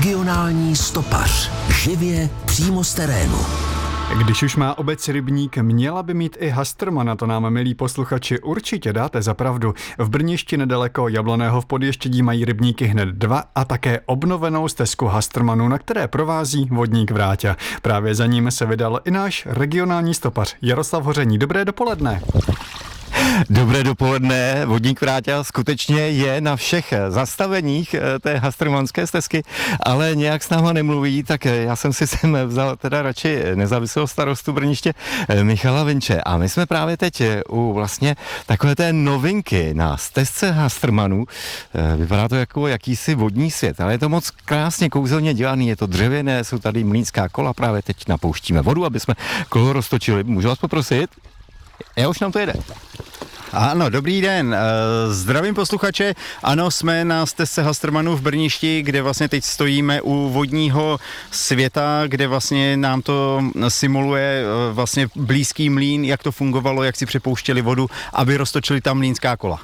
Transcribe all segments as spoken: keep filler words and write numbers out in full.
Regionální stopař. Živě přímo z terénu. Když už má obec rybník, měla by mít i Hastrmana, to nám, milí posluchači, určitě dáte za pravdu. V Brništi nedaleko Jabloného v Podještědí mají rybníky hned dva a také obnovenou stezku Hastrmanů, na které provází vodník Vráťa. Právě za ním se vydal i náš regionální stopař Jaroslav Hoření. Dobré dopoledne. Dobré dopoledne, vodník Vráťa skutečně je na všech zastaveních té hastrmanské stezky, ale nějak s náma nemluví, tak já jsem si sem vzal teda radši nezávislého starostu Brniště Michala Vinče a my jsme právě teď u vlastně takové té novinky na stezce Hastrmanů. Vypadá to jako jakýsi vodní svět, ale je to moc krásně kouzelně dělaný, je to dřevěné, jsou tady mlýnská kola, právě teď napouštíme vodu, aby jsme kolo roztočili. Můžu vás poprosit? Já už nám to jede. Ano, dobrý den, zdravím posluchače. Ano, jsme na stezce Hastrmanů v Brništi, kde vlastně teď stojíme u vodního světa, kde vlastně nám to simuluje vlastně blízký mlýn, jak to fungovalo, jak si přepouštěli vodu, aby roztočili tam mlýnská kola.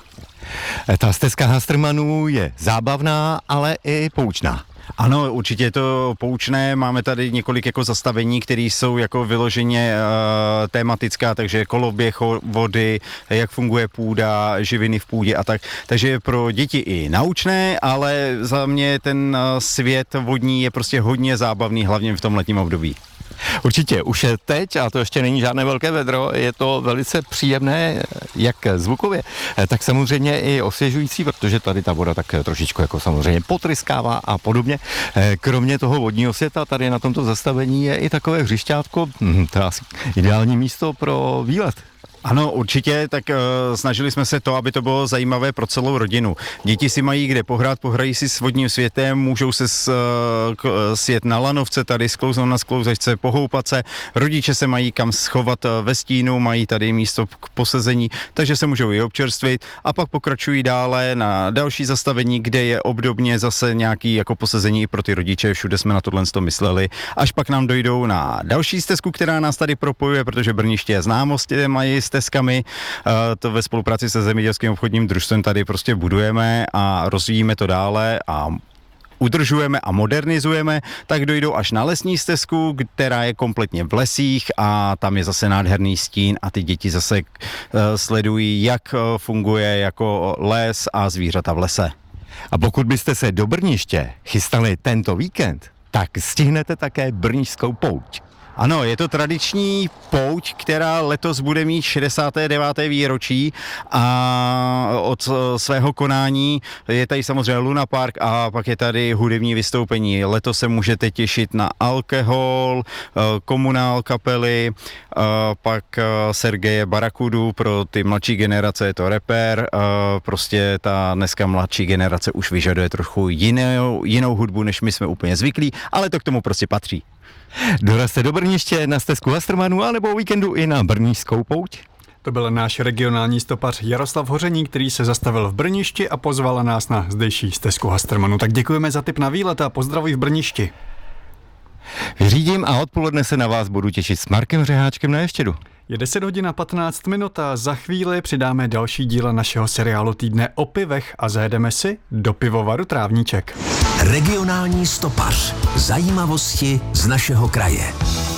Ta stezka Hastrmanů je zábavná, ale i poučná. Ano, určitě je to poučné, máme tady několik jako zastavení, které jsou jako vyloženě uh, tématická, takže koloběh vody, jak funguje půda, živiny v půdě a tak, takže je pro děti i naučné, ale za mě ten uh, svět vodní je prostě hodně zábavný, hlavně v tom letním období. Určitě, už je teď, a to ještě není žádné velké vedro, je to velice příjemné, jak zvukově, tak samozřejmě i osvěžující, protože tady ta voda tak trošičku jako samozřejmě potryskává a podobně. Kromě toho vodního světa tady na tomto zastavení je i takové hřišťátko, to je asi ideální místo pro výlet. Ano, určitě, tak uh, snažili jsme se to, aby to bylo zajímavé pro celou rodinu. Děti si mají kde pohrát, pohrají si s vodním světem, můžou se s, uh, k, sjet na lanovce, tady sklouznout na sklouzačce, pohoupat se. Rodiče se mají kam schovat ve stínu, mají tady místo k posezení, takže se můžou i občerstvit a pak pokračují dále na další zastavení, kde je obdobně zase nějaký jako posezení i pro ty rodiče, všude jsme na tohle mysleli. Až pak nám dojdou na další stezku, která nás tady propojuje, protože Brniště je známost, mají stezkami, to ve spolupráci se zemědělským obchodním družstvem tady prostě budujeme a rozvíjíme to dále a udržujeme a modernizujeme, tak dojdou až na lesní stezku, která je kompletně v lesích a tam je zase nádherný stín a ty děti zase sledují, jak funguje jako les a zvířata v lese. A pokud byste se do Brniště chystali tento víkend, tak stihnete také brnišskou pouť. Ano, je to tradiční pouť, která letos bude mít šedesáté deváté výročí a od svého konání je tady samozřejmě Luna Park a pak je tady hudební vystoupení. Letos se můžete těšit na Alkohol, Komunál kapely, pak Sergeje Barakudu, pro ty mladší generace je to rapper, prostě ta dneska mladší generace už vyžaduje trochu jinou, jinou hudbu, než my jsme úplně zvyklí, ale to k tomu prostě patří. Dorazte do Brniště na stezku Hastrmanů anebo o víkendu i na brnížskou pouť. To byl náš regionální stopař Jaroslav Hoření, který se zastavil v Brništi a pozval nás na zdejší stezku Hastrmanů. Tak děkujeme za tip na výlet a pozdravuj v Brništi. Vyřídím a odpoledne se na vás budu těšit s Markem Řeháčkem na Ještědu. Je deset hodin a patnáct minut a za chvíli přidáme další díl našeho seriálu Týdne o pivech a zajedeme si do pivovaru Trávníček. Regionální stopař. Zajímavosti z našeho kraje.